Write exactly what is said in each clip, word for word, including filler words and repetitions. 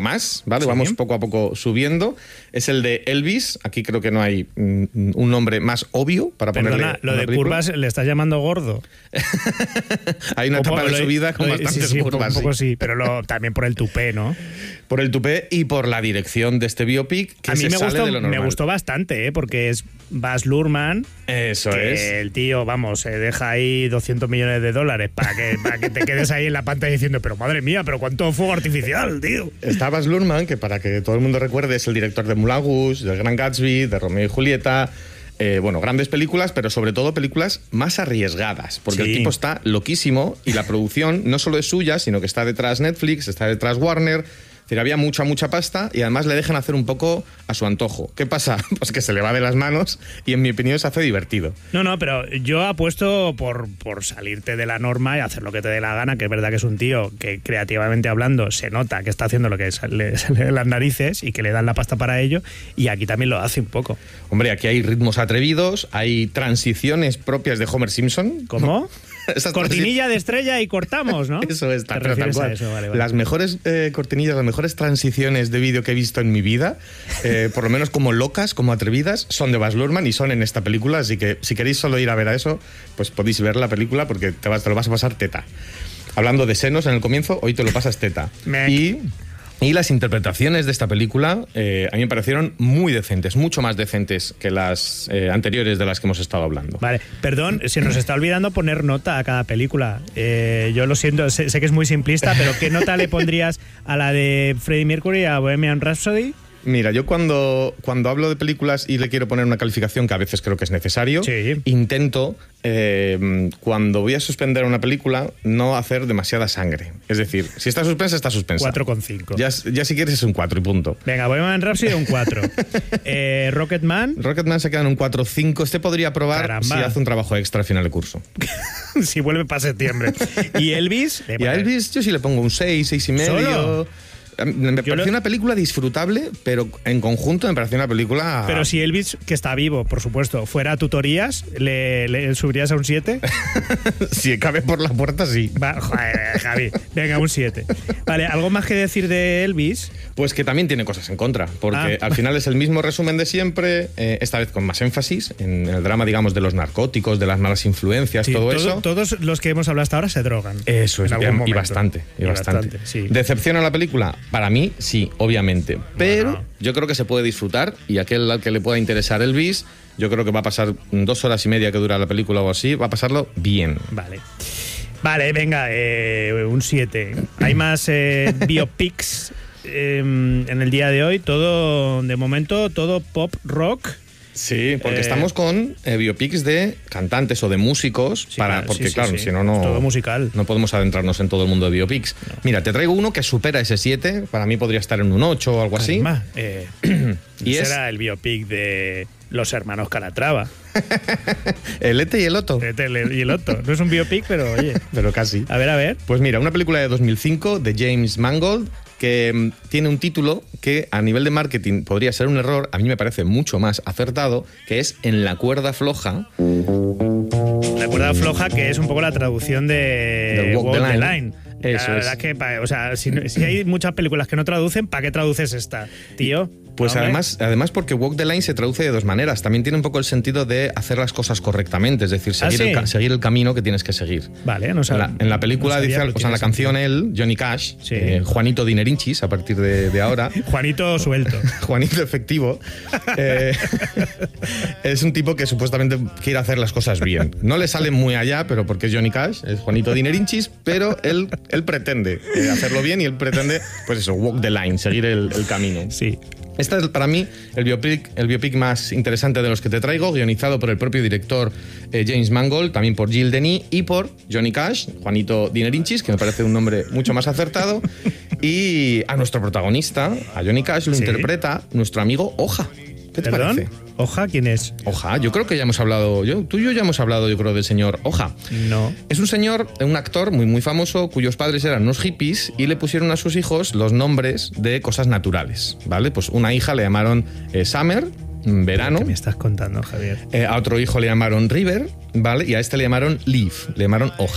más, ¿vale? Sí. Vamos poco a poco subiendo. Es el de Elvis. Aquí creo que no hay mm, un nombre más obvio para Perdona, ponerle lo una de película. curvas le estás llamando gordo. Hay una O etapa por- de lo- su vida con lo- bastantes sí, sí, curvas. Un poco sí. sí, pero lo- también por el tupé, ¿no? Por el tupé y por la dirección de este biopic que A mí se me sale gustó, de lo me normal. gustó bastante, ¿eh? Porque es Baz Luhrmann, Eso que es. el tío, vamos, se deja ahí doscientos millones de dólares para que, para que te quedes ahí en la pantalla diciendo, pero madre mía, pero cuánto fuego artificial, tío. Está Baz Luhrmann, que para que todo el mundo recuerde es el director de Moulin Rouge, del Gran Gatsby, de Romeo y Julieta. Eh, bueno, grandes películas, pero sobre todo películas más arriesgadas, porque Sí. el tipo está loquísimo y la producción no solo es suya, sino que está detrás Netflix, está detrás Warner. Es decir, había mucha, mucha pasta y además le dejan hacer un poco a su antojo. ¿Qué pasa? Pues que se le va de las manos y en mi opinión se hace divertido. No, no, pero yo apuesto por, por salirte de la norma y hacer lo que te dé la gana, que es verdad que es un tío que creativamente hablando se nota que está haciendo lo que se le sale de las narices y que le dan la pasta para ello, y aquí también lo hace un poco. Hombre, aquí hay ritmos atrevidos, hay transiciones propias de Homer Simpson. ¿Cómo? Esas Cortinilla de estrella y cortamos, ¿no? Eso es, ¿Te tal, pero tal refieres a cual. eso? Vale, vale. Las mejores eh, cortinillas, las mejores transiciones de vídeo que he visto en mi vida, eh, por lo menos como locas, como atrevidas, son de Baz Luhrmann y son en esta película, así que si queréis solo ir a ver a eso, pues podéis ver la película porque te, vas, te lo vas a pasar teta. Hablando de senos en el comienzo, hoy te lo pasas teta. Mec. Y... Y las interpretaciones de esta película eh, a mí me parecieron muy decentes, mucho más decentes que las eh, anteriores de las que hemos estado hablando. Vale, perdón, se nos está olvidando poner nota a cada película. Eh, yo lo siento, sé, sé que es muy simplista, pero ¿qué nota le pondrías a la de Freddie Mercury, a Bohemian Rhapsody? Mira, yo cuando, cuando hablo de películas y le quiero poner una calificación, que a veces creo que es necesario, Sí. intento, eh, cuando voy a suspender una película, no hacer demasiada sangre. Es decir, si está suspensa, está suspensa. cuatro coma cinco. Ya, ya si quieres es un cuatro y punto. Venga, Bohemian Rhapsody un cuatro. eh, Rocketman, Rocketman se queda en un cuatro cinco. Este podría probar Caramba. si hace un trabajo extra al final de curso. si vuelve para septiembre. Y Elvis, Y a Elvis yo sí le pongo un seis, seis y medio. ¿Solo? Me Yo pareció lo- una película disfrutable, pero en conjunto me pareció una película... Pero si Elvis, que está vivo, por supuesto, fuera a tutorías, ¿le, le subirías a un siete? si cabe por la puerta, sí. Va, joder, Javi. Venga, un siete. Vale, ¿algo más que decir de Elvis? Pues que también tiene cosas en contra, porque Ah. al final es el mismo resumen de siempre, eh, esta vez con más énfasis en el drama, digamos, de los narcóticos, de las malas influencias, Sí, todo, todo- eso. Todos los que hemos hablado hasta ahora se drogan. Eso es, En algún y, y momento. bastante, y, Y bastante. bastante, sí. ¿Decepciona la película? Para mí, sí, obviamente. Pero Bueno. yo creo que se puede disfrutar y aquel al que le pueda interesar Elvis, yo creo que va a pasar dos horas y media que dura la película o así, va a pasarlo bien. Vale. Vale, venga, eh, un siete. Hay más eh, biopics eh, en el día de hoy. Todo, de momento, todo pop rock. Sí, porque Eh, estamos con eh, biopics de cantantes o de músicos, Sí, para, claro, porque sí, sí, claro, sí. si no, no, Todo musical. no podemos adentrarnos en todo el mundo de biopics. Mira, te traigo uno que supera ese siete, para mí podría estar en un ocho o algo así. Caramba, eh, Y es- será el biopic de los hermanos Calatrava. El Ete y el Otto, de Tele y el Otto. No es un biopic, pero oye. pero casi. A ver, a ver. Pues mira, una película de dos mil cinco de James Mangold que mm, tiene un título que a nivel de marketing podría ser un error, a mí me parece mucho más acertado, que es En la cuerda floja. La cuerda floja, que es un poco la traducción de Del Walk the Walk the Line. Line. Eso la verdad es. que, pa- o sea, si, si hay muchas películas que no traducen, ¿para qué traduces esta, tío? Pues Hombre. además, además porque Walk the Line se traduce de dos maneras. También tiene un poco el sentido de hacer las cosas correctamente, es decir, ¿Ah, seguir, sí? el, ca- seguir el camino que tienes que seguir. Vale, no En sabía. la, en la película no sabía, dice, pero o sea, en la tiene canción él, Johnny Cash, Sí. eh, Juanito Dinerinchis, a partir de, de ahora, sentido. Juanito suelto. Juanito efectivo, eh, es un tipo que supuestamente quiere hacer las cosas bien. No le sale muy allá, pero porque es Johnny Cash, es Juanito Dinerinchis, pero él, él pretende eh, hacerlo bien y él pretende, pues eso, walk the line, seguir el, el camino. Sí. Este es para mí el biopic, el biopic más interesante de los que te traigo, guionizado por el propio director eh, James Mangold, también por Gilles Denis y por Johnny Cash, Juanito Dinerinchis, que me parece un nombre mucho más acertado. Y a nuestro protagonista, a Johnny Cash, lo Sí. interpreta nuestro amigo Oja. ¿Qué te ¿Perdón? parece? ¿Oja quién es? Oja, yo creo que ya hemos hablado, yo, tú y yo ya hemos hablado, yo creo, del señor Oja. No. Es un señor, un actor muy muy famoso cuyos padres eran unos hippies y le pusieron a sus hijos los nombres de cosas naturales, ¿vale? Pues una hija le llamaron eh, Summer, mm, verano, ¿Qué me estás contando, Javier? eh, a otro hijo le llamaron River, ¿vale? Y a este le llamaron Leaf, le llamaron hoja.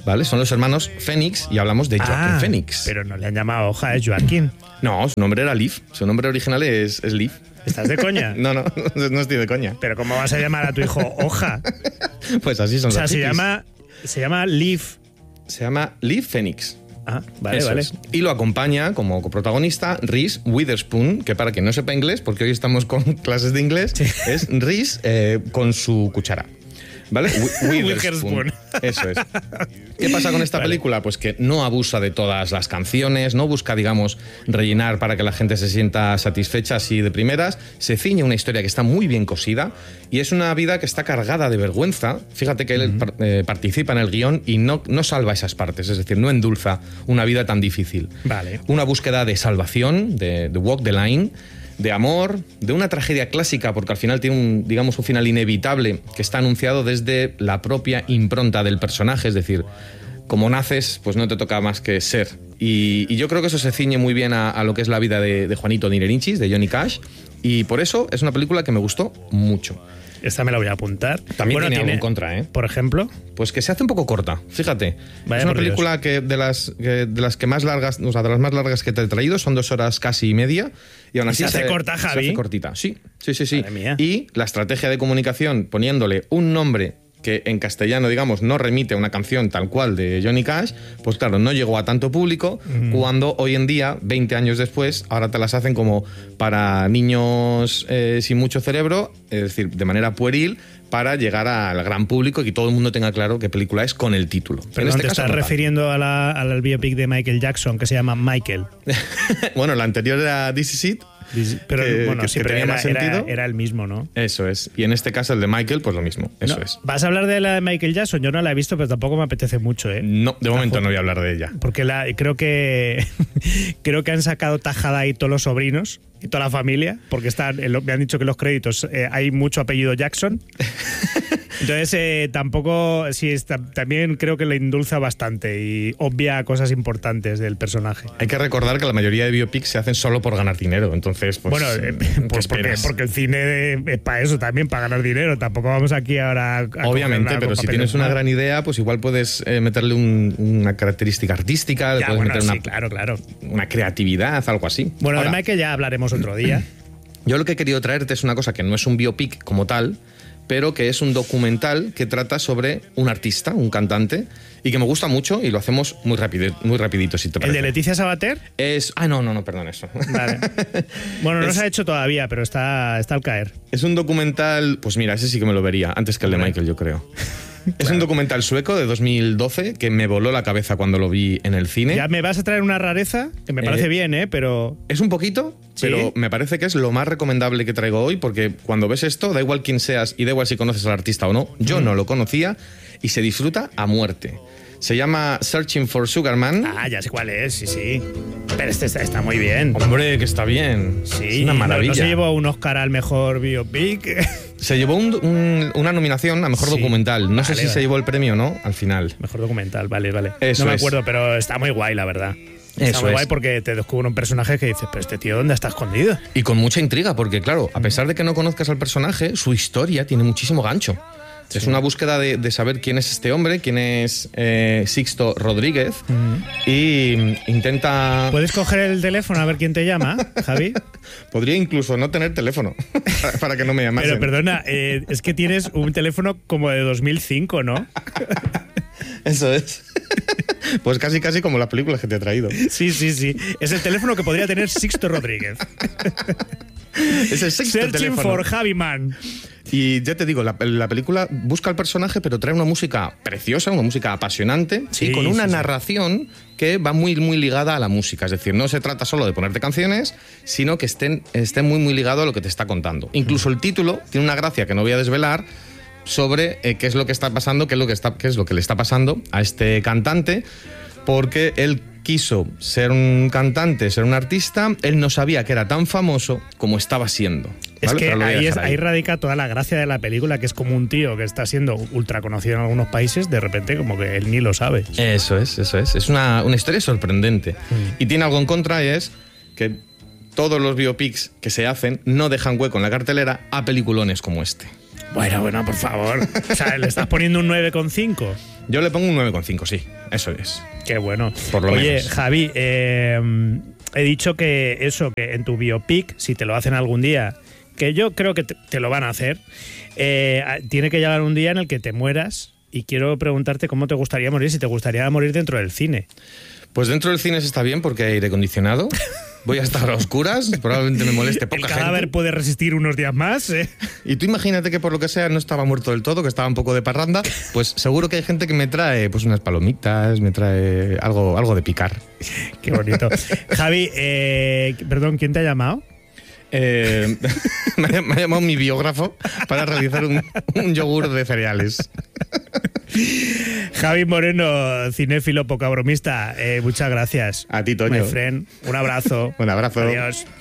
¿vale? Son los hermanos Phoenix y hablamos de Joaquin Ah, Phoenix. pero no le han llamado Hoja, es Joaquín. No, su nombre era Liv. Su nombre original es, es Liv. ¿Estás de coña? No, no, no estoy de coña. Pero ¿cómo vas a llamar a tu hijo Hoja? Pues así son O sea, los se hippies. llama, se llama Liv. Se llama Liv Phoenix. Ah, vale, Eso vale. es. Y lo acompaña como coprotagonista Reese Witherspoon, que para quien no sepa inglés, porque hoy estamos con clases de inglés, Sí. es Reese eh, con su cuchara. ¿Vale? Wi- Witherspoon. Eso es. ¿Qué pasa con esta Vale. película? Pues que no abusa de todas las canciones, no busca, digamos, rellenar para que la gente se sienta satisfecha así de primeras. Se ciñe una historia que está muy bien cosida y es una vida que está cargada de vergüenza. Fíjate que él par- eh, participa en el guión y no, no salva esas partes, es decir, no endulza una vida tan difícil. Vale. Una búsqueda de salvación, de, de walk the line, de amor, de una tragedia clásica, porque al final tiene un, digamos, un final inevitable que está anunciado desde la propia impronta del personaje, es decir, como naces, pues no te toca más que ser. Y, y yo creo que eso se ciñe muy bien a, a lo que es la vida de, de Juanito Nirenchis, de Johnny Cash, y por eso es una película que me gustó mucho. Esta me la voy a apuntar. También tiene algo en contra, ¿eh? Por ejemplo, Pues que se hace un poco corta, fíjate. Vaya es una por Dios. película que de las que de las que más largas, o sea, de las más largas que te he traído, son dos horas casi y media. Y aún ¿Y así se hace corta, Se Javi? hace cortita, sí, sí, sí, sí. Madre mía. Y la estrategia de comunicación poniéndole un nombre que en castellano, digamos, no remite a una canción tal cual de Johnny Cash, pues claro, no llegó a tanto público, cuando hoy en día, veinte años después, ahora te las hacen como para niños eh, sin mucho cerebro, es decir, de manera pueril, para llegar al gran público y que todo el mundo tenga claro qué película es con el título. pero en te estás no tal. refiriendo a la, al biopic de Michael Jackson que se llama Michael. Bueno, la anterior era This Is It. Pero Que- bueno, que- sí, que pero tenía era, más era- sentido. era el mismo, ¿no? Eso es. Y en este caso el de Michael, pues lo mismo. Eso No, es. ¿Vas a hablar de la de Michael Jackson? Yo no la he visto, pero tampoco me apetece mucho, ¿eh? No, de momento no voy a hablar de ella. Porque la, creo que creo que han sacado tajada ahí todos los sobrinos y toda la familia, porque están, en lo- me han dicho que en los créditos eh, hay mucho apellido Jackson. Entonces eh, tampoco, sí, está, también creo que le indulza bastante y obvia cosas importantes del personaje. Hay que recordar que la mayoría de biopics se hacen solo por ganar dinero. Entonces, pues. Bueno, eh, ¿qué por- porque, esperas? porque el cine es para eso también, para ganar dinero. Tampoco vamos aquí ahora a Obviamente, coger pero con si papeles tienes una mal. gran idea, pues igual puedes eh, meterle un- una característica artística, le Ya, puedes bueno, meter sí, una, claro, claro. una creatividad, algo así. Bueno, Ahora, de Michael ya hablaremos otro día. yo lo que he querido traerte es una cosa que no es un biopic como tal, pero que es un documental que trata sobre un artista, un cantante, y que me gusta mucho y lo hacemos muy rápido, muy rapidito, si te ¿El parece. de Leticia Sabater? Es, ah, no, no, no, perdón, eso. Vale. Bueno, no Es- se ha hecho todavía, pero está, está al caer. Es un documental, pues mira, ese sí que me lo vería, antes que el de Hombre. Michael, yo creo. Es un documental sueco de dos mil doce que me voló la cabeza cuando lo vi en el cine. Ya me vas a traer una rareza, que me parece Eh, bien, ¿eh? Pero Es un poquito, ¿Sí? pero me parece que es lo más recomendable que traigo hoy, porque cuando ves esto, da igual quién seas y da igual si conoces al artista o no, yo no lo conocía y se disfruta a muerte. Se llama Searching for Sugar Man. Ah, ya sé cuál es, sí, sí. Pero este está, está muy bien. Hombre, que está bien. Sí, es una no- maravilla. No, se llevó un Oscar al mejor biopic. Se llevó un- un- una nominación a mejor Sí. documental. No sé Vale, si vale. se llevó el premio o no al final. Mejor documental, vale, vale. Eso no me es. acuerdo, pero está muy guay, la verdad. Está Eso muy es. guay porque te descubre un personaje que dices, pero este tío, ¿dónde está escondido? Y con mucha intriga, porque claro, a pesar de que no conozcas al personaje, su historia tiene muchísimo gancho. Es una búsqueda de, de saber quién es este hombre, quién es eh, Sixto Rodríguez, y intenta... ¿Puedes coger el teléfono a ver quién te llama, Javi? Podría incluso no tener teléfono, para, para que no me llamasen. Pero perdona, eh, es que tienes un teléfono como de dos mil cinco, ¿no? Eso es. Pues casi, casi como las películas que te he traído. Sí, sí, sí. Es el teléfono que podría tener Sixto Rodríguez. Es el sexto Searching teléfono. for Javi Man. Y ya te digo, la, la película busca al personaje, pero trae una música preciosa, una música apasionante, Sí, y con una sí, sí. narración que va muy, muy ligada a la música. Es decir, no se trata solo de ponerte canciones, sino que estén, estén muy, muy ligado a lo que te está contando. Incluso el título tiene una gracia que no voy a desvelar sobre eh, qué es lo que está pasando, qué es lo que, está, qué es lo que le está pasando a este cantante, porque él quiso ser un cantante, ser un artista, él no sabía que era tan famoso como estaba siendo. Es ¿vale? que Pero lo voy a ahí, es- dejar ahí radica toda la gracia de la película, que es como un tío que está siendo ultra conocido en algunos países, de repente como que él ni lo sabe. Eso es, eso es. Es una, una historia sorprendente. Y tiene algo en contra, y es que todos los biopics que se hacen no dejan hueco en la cartelera a peliculones como este. Bueno, bueno, por favor. O sea, ¿le estás poniendo un nueve coma cinco? Yo le pongo un nueve coma cinco, sí. Eso es. Qué bueno. Por lo Oye, menos. Javi, eh, he dicho que eso, que en tu biopic, si te lo hacen algún día, que yo creo que te, te lo van a hacer, eh, tiene que llegar un día en el que te mueras y quiero preguntarte cómo te gustaría morir, si te gustaría morir dentro del cine. Pues dentro del cine se está bien porque hay aire acondicionado. Voy a estar a oscuras, probablemente me moleste poca El cadáver gente. puede resistir unos días más, ¿eh? Y tú imagínate que por lo que sea no estaba muerto del todo, que estaba un poco de parranda, pues seguro que hay gente que me trae pues unas palomitas, me trae algo, algo de picar. Qué bonito. Javi, eh, perdón, ¿quién te ha llamado? Eh, me, ha, me ha llamado mi biógrafo para realizar un, un yogur de cereales. Javi Moreno, cinéfilo poca bromista, eh, muchas gracias. A ti, Toño. My friend, un abrazo. Un abrazo. Adiós.